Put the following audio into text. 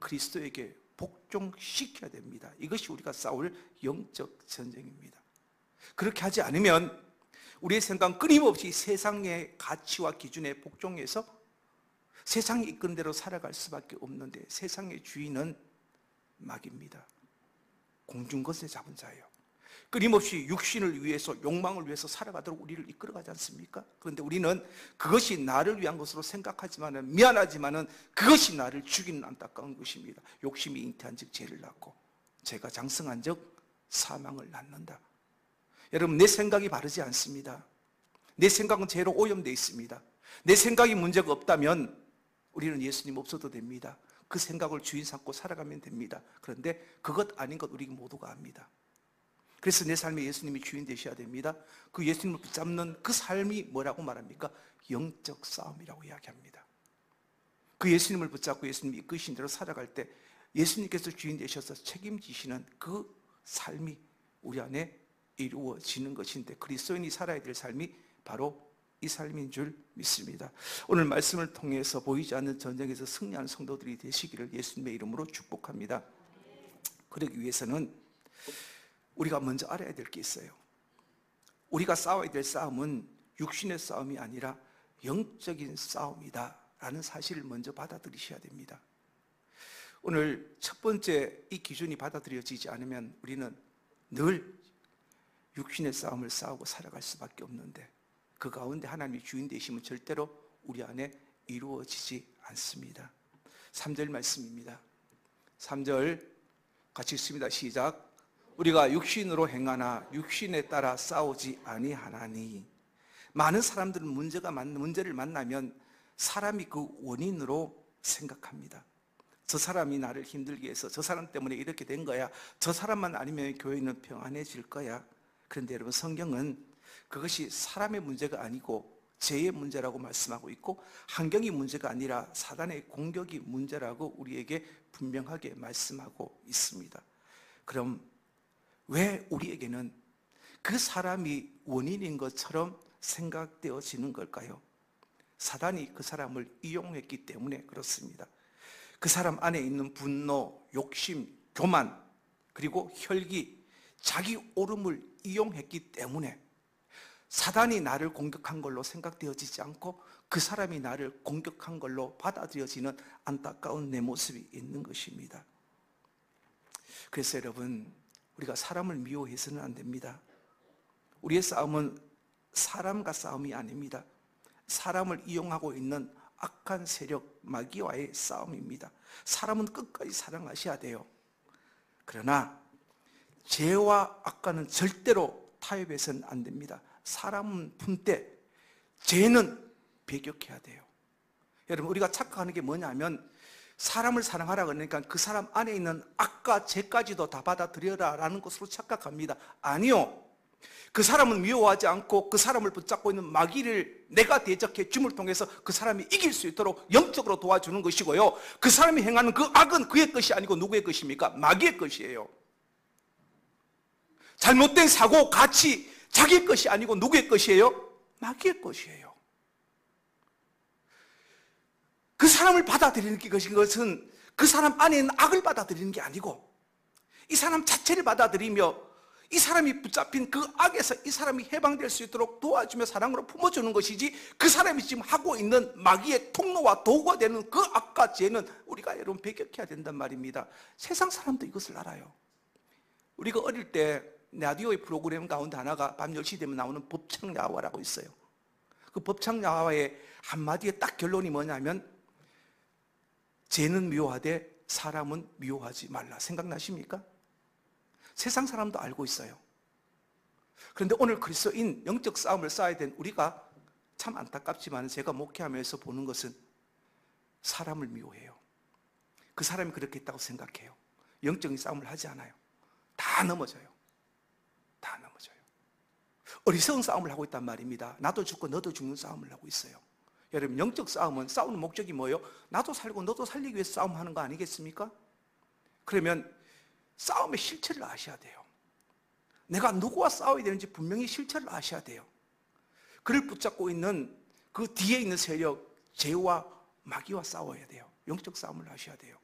그리스도에게 복종시켜야 됩니다. 이것이 우리가 싸울 영적 전쟁입니다. 그렇게 하지 않으면 우리의 생각은 끊임없이 세상의 가치와 기준에 복종해서 세상이 이끄는 대로 살아갈 수밖에 없는데, 세상의 주인은 마귀입니다. 공중것에 잡은 자예요. 끊임없이 육신을 위해서, 욕망을 위해서 살아가도록 우리를 이끌어가지 않습니까? 그런데 우리는 그것이 나를 위한 것으로 생각하지만, 미안하지만 그것이 나를 죽이는 안타까운 것입니다. 욕심이 잉태한 즉 죄를 낳고, 죄가 장성한 즉 사망을 낳는다. 여러분, 내 생각이 바르지 않습니다. 내 생각은 죄로 오염되어 있습니다. 내 생각이 문제가 없다면 우리는 예수님 없어도 됩니다. 그 생각을 주인 삼고 살아가면 됩니다. 그런데 그것 아닌 것 우리 모두가 압니다. 그래서 내 삶에 예수님이 주인 되셔야 됩니다. 그 예수님을 붙잡는 그 삶이 뭐라고 말합니까? 영적 싸움이라고 이야기합니다. 그 예수님을 붙잡고 예수님이 이끄신 대로 살아갈 때 예수님께서 주인 되셔서 책임지시는 그 삶이 우리 안에 이루어지는 것인데, 그리스도인이 살아야 될 삶이 바로 이 삶인 줄 믿습니다. 오늘 말씀을 통해서 보이지 않는 전쟁에서 승리하는 성도들이 되시기를 예수님의 이름으로 축복합니다. 그러기 위해서는 우리가 먼저 알아야 될 게 있어요. 우리가 싸워야 될 싸움은 육신의 싸움이 아니라 영적인 싸움이다 라는 사실을 먼저 받아들이셔야 됩니다. 오늘 첫 번째 이 기준이 받아들여지지 않으면 우리는 늘 육신의 싸움을 싸우고 살아갈 수밖에 없는데, 그 가운데 하나님이 주인 되시면 절대로 우리 안에 이루어지지 않습니다. 3절 말씀입니다. 3절 같이 읽습니다. 시작. 우리가 육신으로 행하나 육신에 따라 싸우지 아니하나니. 많은 사람들은 문제를 만나면 사람이 그 원인으로 생각합니다. 저 사람이 나를 힘들게 해서 저 사람 때문에 이렇게 된 거야. 저 사람만 아니면 교회는 평안해질 거야. 그런데 여러분, 성경은 그것이 사람의 문제가 아니고 죄의 문제라고 말씀하고 있고, 환경이 문제가 아니라 사단의 공격이 문제라고 우리에게 분명하게 말씀하고 있습니다. 그럼 왜 우리에게는 그 사람이 원인인 것처럼 생각되어지는 걸까요? 사단이 그 사람을 이용했기 때문에 그렇습니다. 그 사람 안에 있는 분노, 욕심, 교만, 그리고 혈기, 자기 오름을 이용했기 때문에 사단이 나를 공격한 걸로 생각되어지지 않고 그 사람이 나를 공격한 걸로 받아들여지는 안타까운 내 모습이 있는 것입니다. 그래서 여러분, 우리가 사람을 미워해서는 안 됩니다. 우리의 싸움은 사람과 싸움이 아닙니다. 사람을 이용하고 있는 악한 세력, 마귀와의 싸움입니다. 사람은 끝까지 사랑하셔야 돼요. 그러나 죄와 악과는 절대로 타협해서는 안 됩니다. 사람은 품되 죄는 배격해야 돼요. 여러분, 우리가 착각하는 게 뭐냐면, 사람을 사랑하라 그러니까 그 사람 안에 있는 악과 죄까지도 다 받아들여라 라는 것으로 착각합니다. 아니요. 그 사람은 미워하지 않고 그 사람을 붙잡고 있는 마귀를 내가 대적해 줌을 통해서 그 사람이 이길 수 있도록 영적으로 도와주는 것이고요, 그 사람이 행하는 그 악은 그의 것이 아니고 누구의 것입니까? 마귀의 것이에요. 잘못된 사고, 가치, 자기의 것이 아니고 누구의 것이에요? 마귀의 것이에요. 그 사람을 받아들이는 것은 그 사람 안에 있는 악을 받아들이는 게 아니고 이 사람 자체를 받아들이며 이 사람이 붙잡힌 그 악에서 이 사람이 해방될 수 있도록 도와주며 사랑으로 품어주는 것이지, 그 사람이 지금 하고 있는 마귀의 통로와 도구가 되는 그 악과 죄는 우리가 여러분 배격해야 된단 말입니다. 세상 사람도 이것을 알아요. 우리가 어릴 때 라디오의 프로그램 가운데 하나가 밤 10시 되면 나오는 법창야화라고 있어요. 그 법창야화의 한마디에 딱 결론이 뭐냐면, 죄는 미워하되 사람은 미워하지 말라. 생각나십니까? 세상 사람도 알고 있어요. 그런데 오늘 그리스도인 영적 싸움을 싸워야 된 우리가 참 안타깝지만 제가 목회하면서 보는 것은 사람을 미워해요. 그 사람이 그렇게 했다고 생각해요. 영적인 싸움을 하지 않아요. 다 넘어져요. 다 넘어져요. 어리석은 싸움을 하고 있단 말입니다. 나도 죽고 너도 죽는 싸움을 하고 있어요. 여러분, 영적 싸움은 싸우는 목적이 뭐예요? 나도 살고 너도 살리기 위해서 싸움하는 거 아니겠습니까? 그러면 싸움의 실체를 아셔야 돼요. 내가 누구와 싸워야 되는지 분명히 실체를 아셔야 돼요. 그를 붙잡고 있는 그 뒤에 있는 세력, 죄와 마귀와 싸워야 돼요. 영적 싸움을 하셔야 돼요.